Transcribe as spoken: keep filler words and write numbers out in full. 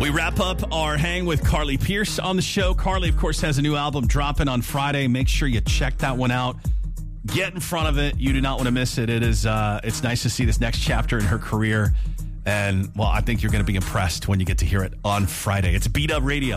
We wrap up our hang with Carly Pearce on the show. Carly, of course, has a new album dropping on Friday. Make sure you check that one out. Get in front of it. You do not want to miss it. It is. Uh, it's nice to see this next chapter in her career. And, well, I think you're going to be impressed when you get to hear it on Friday. It's B-Dub Radio.